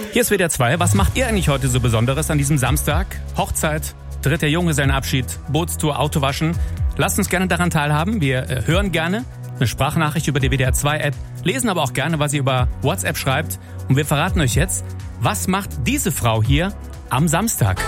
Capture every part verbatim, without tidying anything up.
Hier ist W D R zwei. Was macht ihr eigentlich heute so Besonderes an diesem Samstag? Hochzeit, dritter Junggesellenabschied, Bootstour, Autowaschen. Lasst uns gerne daran teilhaben. Wir äh, hören gerne eine Sprachnachricht über die W D R zwei App, lesen aber auch gerne, was ihr über WhatsApp schreibt. Und wir verraten euch jetzt, was macht diese Frau hier am Samstag?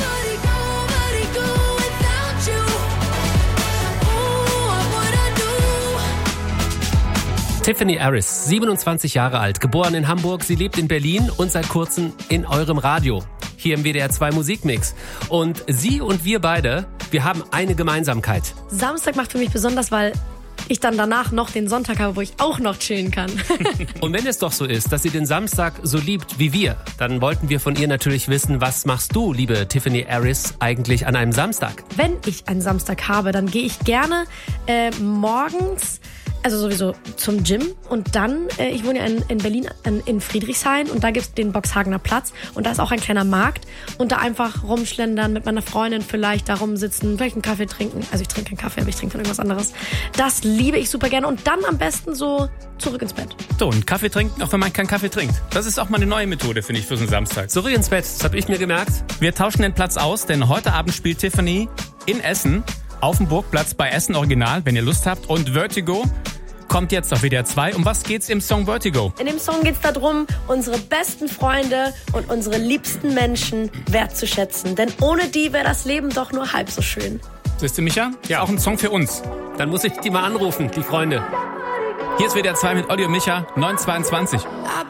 Tiffany Aris, siebenundzwanzig Jahre alt, geboren in Hamburg. Sie lebt in Berlin und seit kurzem in eurem Radio, hier im W D R zwei Musikmix. Und sie und wir beide, wir haben eine Gemeinsamkeit. Samstag macht für mich besonders, weil ich dann danach noch den Sonntag habe, wo ich auch noch chillen kann. Und wenn es doch so ist, dass sie den Samstag so liebt wie wir, dann wollten wir von ihr natürlich wissen, was machst du, liebe Tiffany Aris, eigentlich an einem Samstag? Wenn ich einen Samstag habe, dann gehe ich gerne äh, morgens, also sowieso zum Gym und dann, äh, ich wohne ja in, in Berlin, in, in Friedrichshain und da gibt's den Boxhagener Platz und da ist auch ein kleiner Markt und da einfach rumschlendern, mit meiner Freundin vielleicht da rumsitzen, vielleicht einen Kaffee trinken. Also ich trinke keinen Kaffee, aber ich trinke dann irgendwas anderes. Das liebe ich super gerne und dann am besten so zurück ins Bett. So, und Kaffee trinken, auch wenn man keinen Kaffee trinkt. Das ist auch mal eine neue Methode, finde ich, für so einen Samstag. Zurück ins Bett, das habe ich mir gemerkt. Wir tauschen den Platz aus, denn heute Abend spielt Tiffany in Essen auf dem Burgplatz bei Essen Original, wenn ihr Lust habt. Und Vertigo kommt jetzt auf W D R zwei. Um was geht's im Song Vertigo? In dem Song geht's darum, unsere besten Freunde und unsere liebsten Menschen wertzuschätzen. Denn ohne die wäre das Leben doch nur halb so schön. Siehst du, Micha? Ja, auch ein Song für uns. Dann muss ich die mal anrufen, die Freunde. Hier ist W D R zwei mit Olli und Micha, neun zweiundzwanzig.